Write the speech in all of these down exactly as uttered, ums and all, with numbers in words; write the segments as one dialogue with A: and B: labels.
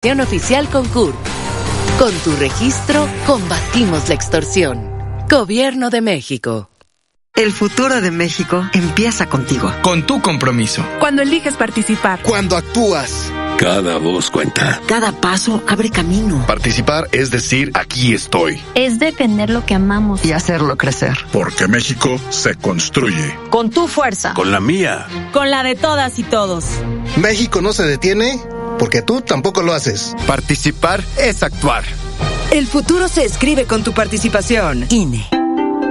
A: Oficial Concur. Con tu registro, combatimos la extorsión. Gobierno de México.
B: El futuro de México empieza contigo.
C: Con tu compromiso.
D: Cuando eliges participar.
E: Cuando actúas.
F: Cada voz cuenta.
B: Cada paso abre camino.
F: Participar es decir, aquí estoy.
G: Es defender lo que amamos.
B: Y hacerlo crecer.
H: Porque México se construye.
I: Con tu fuerza.
F: Con la mía.
I: Con la de todas y todos.
E: México no se detiene porque tú tampoco lo haces.
C: Participar es actuar.
J: El futuro se escribe con tu participación. I N E.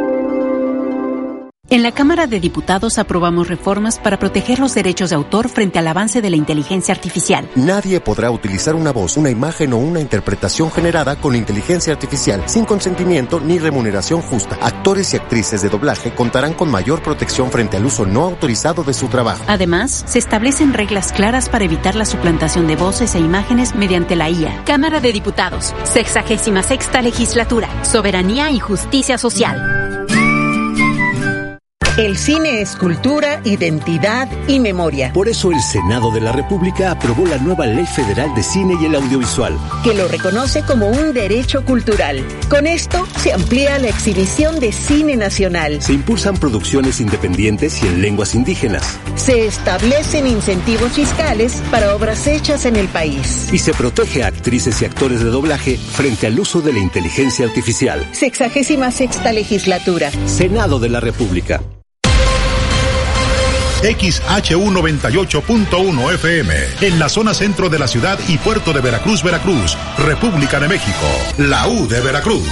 K: En la Cámara de Diputados aprobamos reformas para proteger los derechos de autor frente al avance de la inteligencia artificial.
L: Nadie podrá utilizar una voz, una imagen o una interpretación generada con inteligencia artificial sin consentimiento ni remuneración justa. Actores y actrices de doblaje contarán con mayor protección frente al uso no autorizado de su trabajo.
K: Además, se establecen reglas claras para evitar la suplantación de voces e imágenes mediante la I A.
M: Cámara de Diputados, sexagésima sexta legislatura, soberanía y justicia social.
N: El cine es cultura, identidad y memoria.
O: Por eso el Senado de la República aprobó la nueva Ley Federal de Cine y el Audiovisual,
N: que lo reconoce como un derecho cultural. Con esto se amplía la exhibición de cine nacional.
O: Se impulsan producciones independientes y en lenguas indígenas.
N: Se establecen incentivos fiscales para obras hechas en el país.
O: Y se protege a actrices y actores de doblaje frente al uso de la inteligencia artificial.
N: Sexagésima sexta legislatura.
O: Senado de la República.
H: X H U noventa y ocho punto uno F M, en la zona centro de la ciudad y puerto de Veracruz, Veracruz, República de México, la U de Veracruz.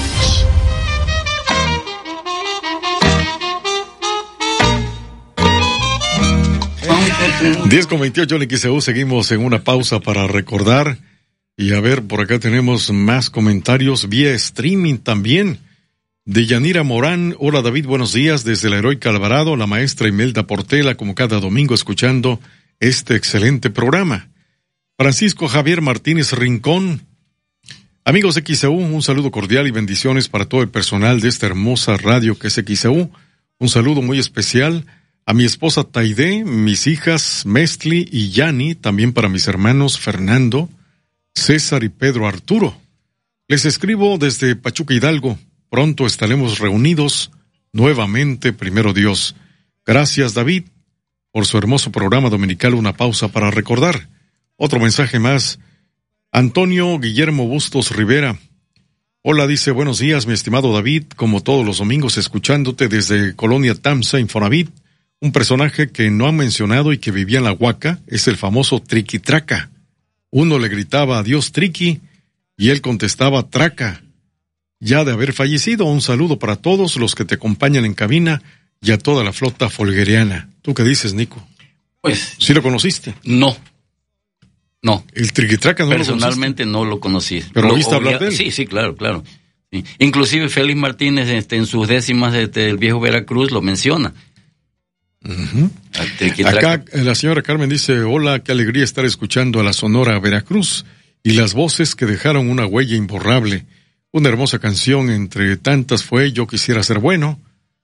P: diez con veintiocho en X E U, seguimos en una pausa para recordar. Y a ver, por acá tenemos más comentarios vía streaming también. De Yanira Morán, hola David, buenos días, desde la Heroica Alvarado, la maestra Imelda Portela, como cada domingo escuchando este excelente programa. Francisco Javier Martínez Rincón, amigos de X E U, un saludo cordial y bendiciones para todo el personal de esta hermosa radio que es X E U, un saludo muy especial a mi esposa Taide, mis hijas Mestli y Yani, también para mis hermanos Fernando, César y Pedro Arturo. Les escribo desde Pachuca Hidalgo. Pronto estaremos reunidos nuevamente, primero Dios. Gracias, David, por su hermoso programa dominical. Una pausa para recordar. Otro mensaje más. Antonio Guillermo Bustos Rivera. Hola, dice, buenos días, mi estimado David. Como todos los domingos, escuchándote desde Colonia Tamsa, Infonavit. Un personaje que no han mencionado y que vivía en la Huaca es el famoso Triquitraca. Uno le gritaba adiós, Triqui, y él contestaba Traca. Ya de haber fallecido, un saludo para todos los que te acompañan en cabina y a toda la flota folgueriana. ¿Tú qué dices, Nico?
Q: Pues...
P: ¿Sí lo conociste?
Q: No. No.
P: ¿El Triquitraca no
Q: Personalmente
P: lo
Q: no lo conocí.
P: ¿Pero
Q: lo,
P: oíste hablar de él?
Q: Sí, sí, claro, claro. Sí. Inclusive Félix Martínez, este, en sus décimas del de, viejo Veracruz, lo menciona.
P: Uh-huh. Acá la señora Carmen dice, hola, qué alegría estar escuchando a la Sonora Veracruz y las voces que dejaron una huella imborrable. Una hermosa canción entre tantas fue Yo quisiera ser bueno.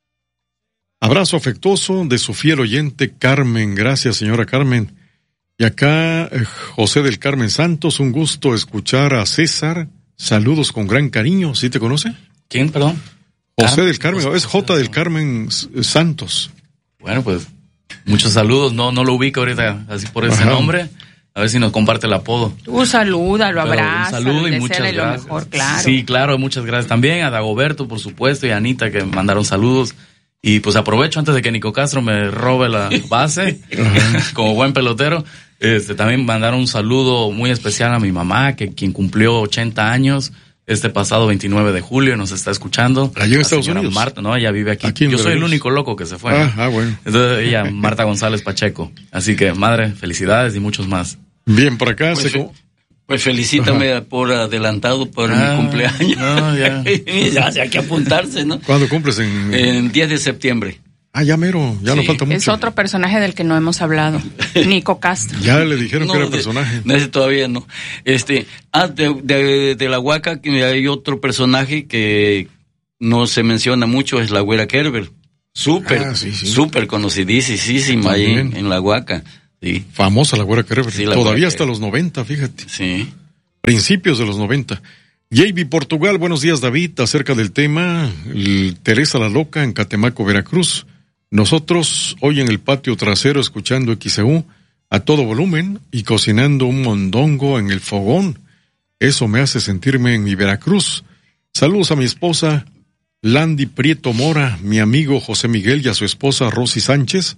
P: Abrazo afectuoso de su fiel oyente Carmen. Gracias, señora Carmen. Y acá eh, José del Carmen Santos, un gusto escuchar a César. Saludos con gran cariño. ¿Sí te conoce?
Q: ¿Quién, perdón?
P: José Carmen, del Carmen, es J del Carmen Santos.
Q: Bueno, pues muchos saludos. No, no lo ubico ahorita así por ese Ajá. nombre. A ver si nos comparte el apodo.
D: Tú saluda, lo abraza,
Q: un saludo y muchas gracias.
D: Lo mejor, claro.
Q: Sí, claro, muchas gracias también a Dagoberto, por supuesto, y a Anita que mandaron saludos. Y pues aprovecho antes de que Nico Castro me robe la base, como buen pelotero. Este, también mandaron un saludo muy especial a mi mamá, que quien cumplió ochenta años este pasado veintinueve de julio y nos está escuchando.
P: ¿Allí en Estados Unidos?
Q: Marta, no, ella vive aquí.
P: aquí
Q: Yo
P: Veracruz.
Q: soy el único loco que se fue.
P: Ah, ah, bueno.
Q: Entonces ella, Marta González Pacheco. Así que, madre, felicidades y muchos más.
P: Bien, por acá.
Q: Pues,
P: se...
Q: fe, pues felicítame Ajá. por adelantado por ah, mi cumpleaños. No, ya. ya hay que apuntarse, ¿no?
P: ¿Cuándo cumples? En
Q: En diez de septiembre.
P: Ah, ya mero, ya sí. no falta mucho.
D: Es otro personaje del que no hemos hablado, Nico Castro.
P: Ya le dijeron no, que era
Q: de,
P: personaje.
Q: De ese todavía no. Este, ah, de, de, de la Huaca hay otro personaje que no se menciona mucho, es la Güera Kerber. Súper, ah, sí, sí. súper conocidísima ahí en, en la Huaca. Sí.
P: Famosa la Güera Kerber. Sí,
Q: la
P: todavía
Q: Güera
P: hasta los noventa, fíjate.
Q: Sí.
P: principios de los noventa. J B Portugal, buenos días David, acerca del tema, el Teresa la Loca en Catemaco, Veracruz. Nosotros hoy en el patio trasero escuchando X C U a todo volumen y cocinando un mondongo en el fogón. Eso me hace sentirme en mi Veracruz. Saludos a mi esposa Landy Prieto Mora, mi amigo José Miguel y a su esposa Rosy Sánchez.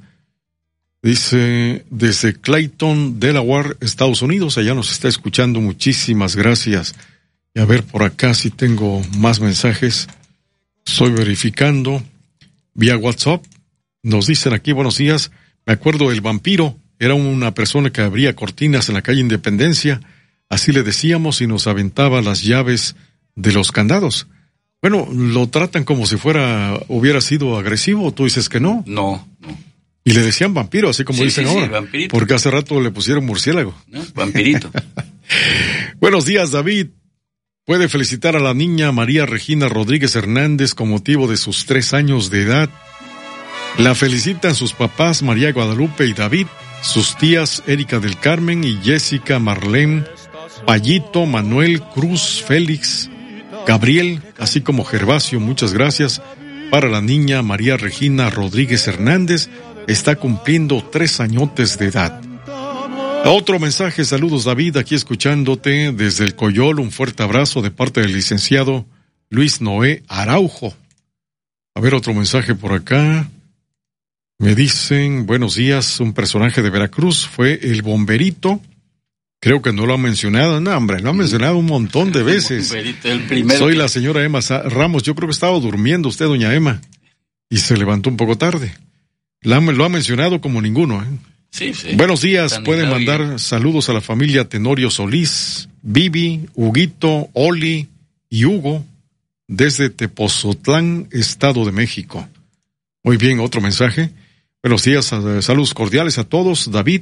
P: Dice, desde Clayton, Delaware, Estados Unidos, allá nos está escuchando, muchísimas gracias. Y a ver por acá si tengo más mensajes. Estoy verificando vía WhatsApp. Nos dicen aquí, buenos días, me acuerdo del vampiro, era una persona que abría cortinas en la calle Independencia, así le decíamos, y nos aventaba las llaves de los candados. Bueno, lo tratan como si fuera, hubiera sido agresivo, ¿tú dices que no?
R: No, no.
P: Y le decían vampiro, así como
R: sí,
P: dicen
R: sí,
P: ahora,
R: sí, vampirito.
P: Porque hace rato le pusieron murciélago.
R: ¿No? Vampirito.
P: Buenos días, David. Puede felicitar a la niña María Regina Rodríguez Hernández con motivo de sus tres años de edad. La felicitan sus papás María Guadalupe y David, sus tías Erika del Carmen y Jessica Marlene, Payito, Manuel, Cruz, Félix, Gabriel, así como Gervasio. Muchas gracias. Para la niña María Regina Rodríguez Hernández, está cumpliendo tres añotes de edad. Otro mensaje, saludos David, aquí escuchándote desde el Coyol, un fuerte abrazo de parte del licenciado Luis Noé Araujo. A ver, otro mensaje por acá. Me dicen, buenos días, un personaje de Veracruz fue el Bomberito. Creo que no lo ha mencionado, no hombre, lo ha mencionado un montón de veces.
R: El primero
P: Soy
R: que...
P: la señora Emma Ramos, yo creo que estaba durmiendo usted, doña Emma, y se levantó un poco tarde. La, lo ha mencionado como ninguno, ¿eh?
R: Sí, sí.
P: Buenos días,
R: Tan
P: pueden mandar
R: bien.
P: Saludos a la familia Tenorio Solís, Vivi, Huguito, Oli y Hugo, desde Tepozotlán, Estado de México. Muy bien, otro mensaje. Buenos días, saludos cordiales a todos. David,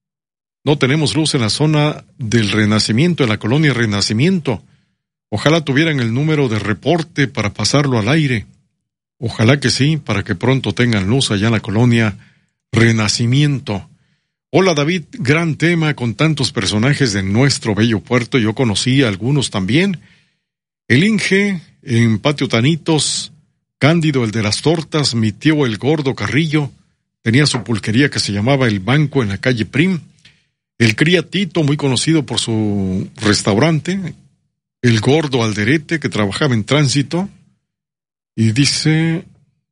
P: no tenemos luz en la zona del Renacimiento, en la colonia Renacimiento. Ojalá tuvieran el número de reporte para pasarlo al aire. Ojalá que sí, para que pronto tengan luz allá en la colonia Renacimiento. Hola David, gran tema con tantos personajes de nuestro bello puerto. Yo conocí a algunos también. El Inge, en Patio Tanitos, Cándido el de las tortas, mi tío el Gordo Carrillo, tenía su pulquería que se llamaba El Banco en la calle Prim. El Cría Tito, muy conocido por su restaurante. El Gordo Alderete, que trabajaba en tránsito. Y dice,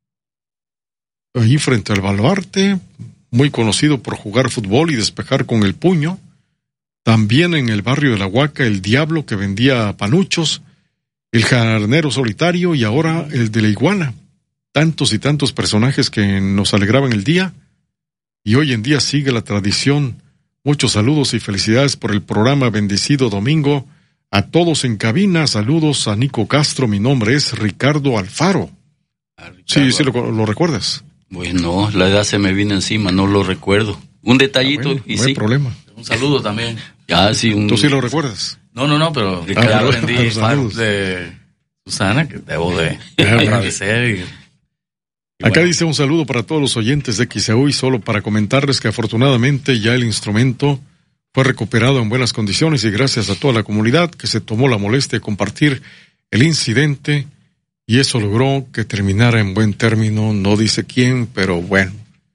P: ahí frente al baluarte, muy conocido por jugar fútbol y despejar con el puño. También en el barrio de La Huaca, el Diablo, que vendía panuchos. El Jarnero Solitario y ahora el de la Iguana. Tantos y tantos personajes que nos alegraban el día. Y hoy en día sigue la tradición. Muchos saludos y felicidades por el programa Bendecido Domingo. A todos en cabina, saludos a Nico Castro, mi nombre es Ricardo Alfaro.
R: Ah, Ricardo.
P: Sí, sí, lo, lo recuerdas.
R: Bueno, la edad se me vino encima, no lo recuerdo. Un detallito
P: ah, bueno,
R: y
P: no
R: sí.
P: hay problema.
Q: Un saludo también.
R: Ya, sí, un...
P: ¿Tú sí lo recuerdas?
Q: No, no, no, pero
P: Ah,
Q: ya
P: bueno,
Q: aprendí
P: los saludos.
Q: de Susana, que debo de
P: Ah,
Q: agradecer. Y, y
P: Acá
Q: bueno.
P: dice un saludo para todos los oyentes de X C U y solo para comentarles que afortunadamente ya el instrumento fue recuperado en buenas condiciones y gracias a toda la comunidad que se tomó la molestia de compartir el incidente y eso logró que terminara en buen término. No dice quién, pero bueno.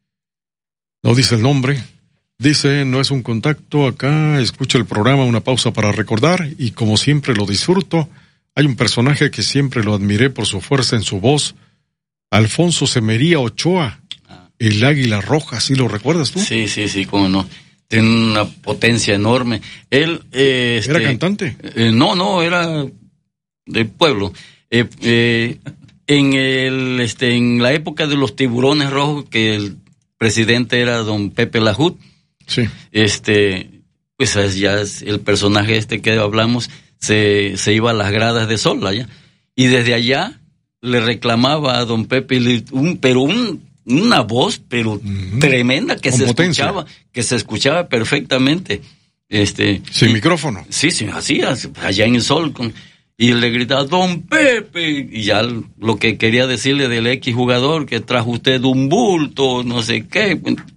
P: No dice el nombre. Dice, no es un contacto acá, escucha el programa, una pausa para recordar y como siempre lo disfruto. Hay un personaje que siempre lo admiré por su fuerza en su voz, Alfonso Semería Ochoa, el Águila Roja, ¿sí lo recuerdas tú?
R: Sí, sí, sí, cómo no. Tiene una potencia enorme. Él, eh, este,
P: ¿Era cantante?
R: Eh, no, no, era del pueblo. Eh, eh, en el, este, en la época de los Tiburones Rojos, que el presidente era don Pepe Lajut,
P: sí.
R: este, pues ya es el personaje este que hablamos se, se iba a las gradas de Sol allá, y desde allá le reclamaba a don Pepe un, pero un una voz pero uh-huh. tremenda que
P: Con
R: se
P: potencia.
R: escuchaba, que se escuchaba perfectamente. Este,
P: sin
R: y,
P: micrófono.
R: Sí, sí, así, allá en el Sol, con, y le gritaba, don Pepe, y ya lo que quería decirle del X jugador, que trajo usted un bulto, no sé qué,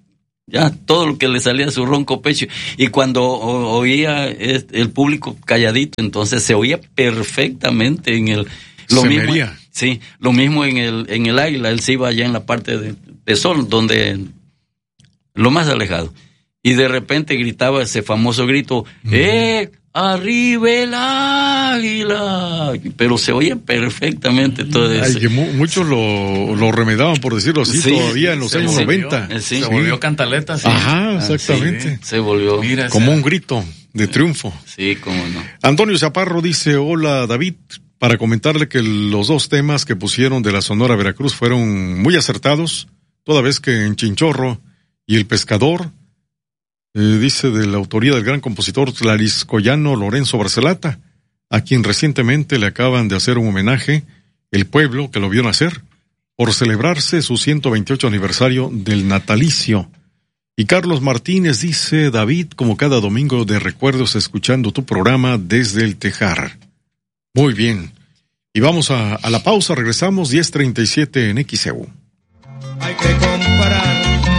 R: ya todo lo que le salía de su ronco pecho, y cuando o, oía el público calladito, entonces se oía perfectamente en el lo
P: se
R: mismo
P: vería.
R: Sí, lo mismo en el en el Águila. Él se iba allá en la parte de, de sol, donde lo más alejado, y de repente gritaba ese famoso grito, mm. ¡eh! ¡Arriba el Águila! Pero se oía perfectamente todo eso.
P: Ay, que mu- muchos lo, lo remedaban, por decirlo así, sí, todavía en los años
Q: volvió,
P: noventa.
Q: Sí,
P: se
Q: sí. volvió cantaleta, sí.
P: Ajá, exactamente.
R: Sí, se volvió.
P: Mira, como un grito de triunfo.
R: Sí, cómo no.
P: Antonio Chaparro dice, hola David, para comentarle que los dos temas que pusieron de la Sonora Veracruz fueron muy acertados, toda vez que en Chinchorro y El Pescador, Eh, dice de la autoría del gran compositor tlariscoyano Lorenzo Barcelata, a quien recientemente le acaban de hacer un homenaje, el pueblo que lo vio nacer, por celebrarse su ciento veintiocho aniversario del natalicio. Y Carlos Martínez dice, David, como cada domingo de recuerdos, escuchando tu programa desde el Tejar. Muy bien. Y vamos a, a la pausa, regresamos diez treinta y siete en X E U.
S: Hay que comparar.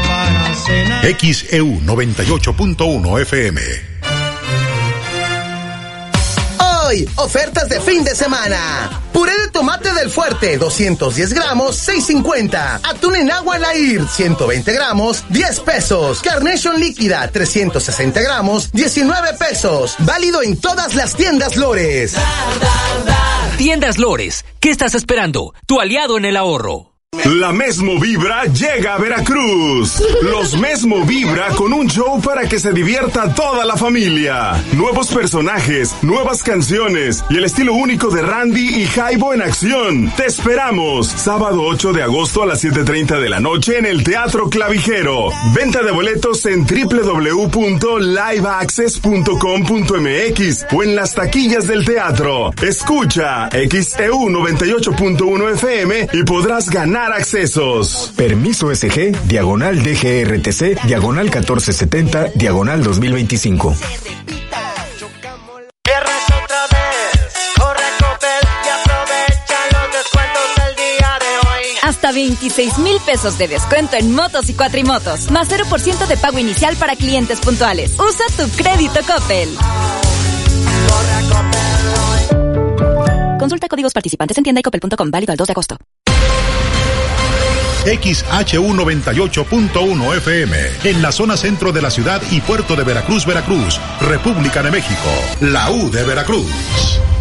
H: X E U noventa y ocho punto uno F M.
E: Hoy, ofertas de fin de semana. Puré de tomate del Fuerte, doscientos diez gramos, seis cincuenta. Atún en agua Lair, ciento veinte gramos, diez pesos. Carnation líquida, trescientos sesenta gramos, diecinueve pesos. Válido en todas las tiendas Lores.
T: Tiendas Lores, ¿qué estás esperando? Tu aliado en el ahorro.
U: La Mesmo Vibra llega a Veracruz. Los Mesmo Vibra con un show para que se divierta toda la familia. Nuevos personajes, nuevas canciones y el estilo único de Randy y Jaibo en acción. Te esperamos. Sábado ocho de agosto a las siete treinta de la noche en el Teatro Clavijero. Venta de boletos en doble u doble u doble u punto live access punto com punto m x o en las taquillas del teatro. Escucha X E U noventa y ocho punto uno F M y podrás ganar accesos.
V: Permiso S G, diagonal D G R T C, diagonal catorce setenta, diagonal dos mil veinticinco.
W: Hasta veintiséis mil pesos de descuento en motos y cuatrimotos, más cero por ciento de pago inicial para clientes puntuales. Usa tu crédito Coppel. Consulta códigos participantes en tienda y coppel punto com, válido al dos de agosto.
H: X H U noventa y ocho punto uno F M, en la zona centro de la ciudad y puerto de Veracruz, Veracruz, República de México, la U de Veracruz.